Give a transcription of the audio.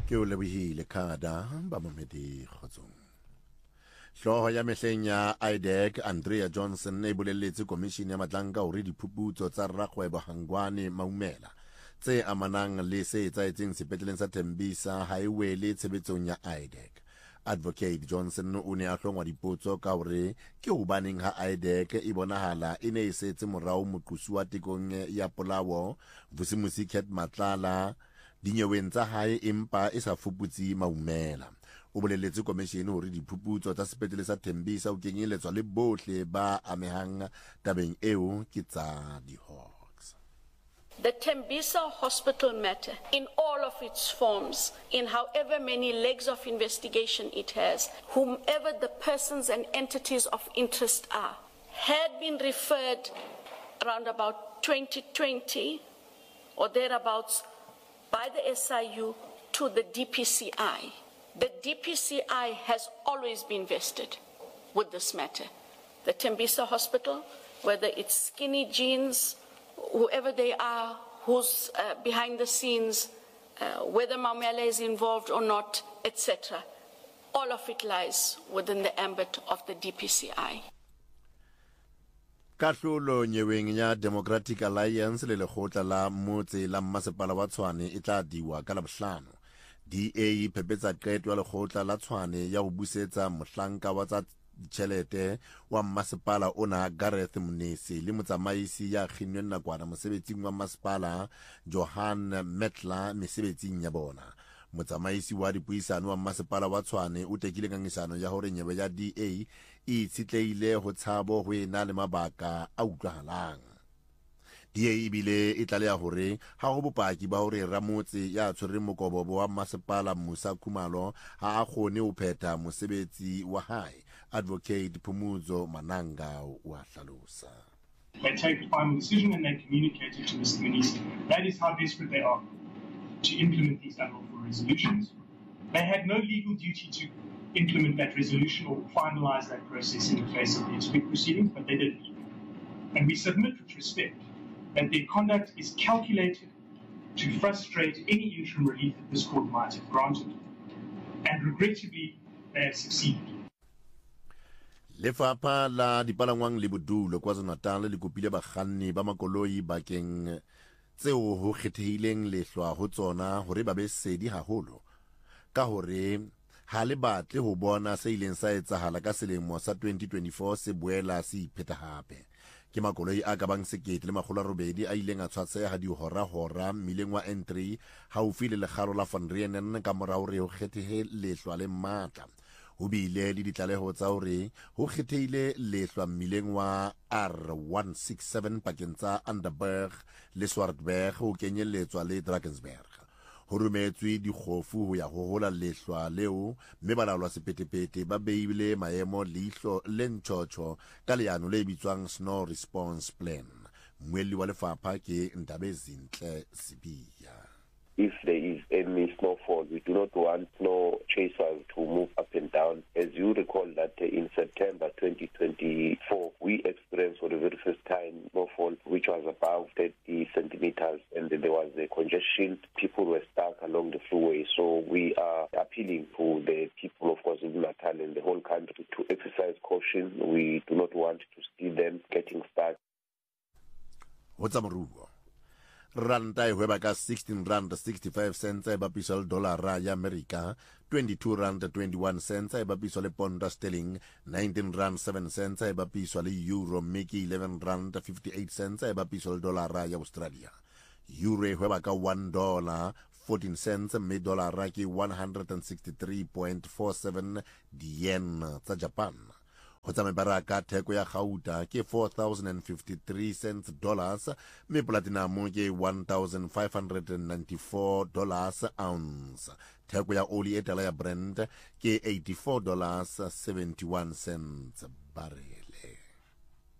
ke o lebihile khada ba mamedi khotsong hloho ya mehleng ya IDEC Andrea Johnson e boleletse komishini ya matlanka hore diphuputso tsa rrakgwebo Hangwane Maumela tse amanang le se etsaetseng sepetleleng sa Tembisa ha e wele tshebetsong ya IDEC. Advocate Johnson o ne a hlongwa dipotso ka hore ke hobaneng ha IDEC e bonahala e ne e setse morao moqosi wa tekong ya Polawo Vusimusi Cat Matlala dinyeweng tsa hae empa e sa fuputse Maumela. O boleletse komishini hore diphuputso tsa sepetlele sa Tembisa o kenyeletswa le bohle ba amehang tabeng eo ke tsa di-Hawks. The Tembisa hospital matter, in all of its forms, in however many legs of investigation it has, whomever the persons and entities of interest are, had been referred around about 2020 or thereabouts by the SIU to the DPCI. The DPCI has always been vested with this matter. The Tembisa Hospital, whether it's Skinny Jeans, whoever they are, who's behind the scenes, whether Maumela is involved or not, etc. All of it lies within the ambit of the DPCI. Kahlolo nyeweng ya Democratic Alliance le lekgotla la motse la mmasepala wa Tshwane e tla diwa ka Labohlano. DA phepetsa qeto ya lekgotla la Tshwane ya ho busetsa mohlanka wa tsa tjhelete wa mmasepala ona Gareth Mnisi le motsamaisi ya kginnweng nakwana mosebetsing wa mmasepala Johan Metla mesebetsing ya bona. Motsamaisi wa dipuisano wa mmasepala wa Tshwane o tekile kangisano ya hore nyewe ya DA e itshitlehile ho tshabo ho ena le mabaka a utlwahalang. DA ibile e tlaleha hore ha ho bopaki ba hore ramotse ya tshwereng mokobobo wa mmasepala Musa Khumalo ha a kgone ho phetha mosebetsi wa hae. Advocate Phumuzo Mananga wa hlalosa. They take a final decision and they communicate it to Mr. Mnisi. That is how desperate they are to implement these unlawful resolutions. They had no legal duty to implement that resolution or finalize that process in the face of the dispute proceedings, but they didn't. And we submit with respect that their conduct is calculated to frustrate any interim relief that this court might have granted. And regrettably, they have succeeded. Lefapha la dipalangwang le bodulo KwaZulu-Natal le kopile bakganni ba makoloi bakeng tseo ho kgethehileng lehlwa ho tsona hore ba be sedi haholo ka hore ha le batle ho bona se ileng sa etsahala ka selemo sa 2024 se boela se ipheta hape. Ke makoloi a ka bang 1,800 a ileng a tshwatseha dihora mmileng wa N3 haufi le lekgalo la Van Rieenen ka morao hore ho kgethehe lehlwa le matla. Ho bile le ditlaleho tsa hore ho kgethehile lehlwa mmileng wa R167 pakeng tsa Underberg le Swartberg ho kenyelletswa le Drakensberg. Ho rometswe dikgofu ho ya ho hola lehlwa leo mme balaolwa sepetepete ba beile maemo leihlo le ntjotjo ka leano le bitswang Snow Response Plan. Mmuelli wa lefapha ke Ntabezinhle Sibiya. If there is any snowfall, we do not want snow chasers to move up and down. As you recall that in September 2024, we experienced for the very first time snowfall which was above 30 centimeters and there was a congestion. People were stuck along the freeway. So we are appealing to the people of KwaZulu-Natal and the whole country to exercise caution. We do not want to see them getting stuck. What's up, Marugo? Ranta e hweba ka 16 rand 65 cents e bapiswa le dollara ya America, 22 rand 21 cents e bapiswa le ponda sterling, 19 rand 7 cents e bapiswa le euro, meki 11 rand 58 cents e bapiswa le dollara ya Australia. Euro e hweba ka $1 14 cents mme dollara ke 163.47 yen tsa Japan. Ho tsa mebaraka theko ya gauta ke $4,053 mme platinum ke $1,594 ounce. Theko ya oli e tala ya Brent ke $84.71 barrel.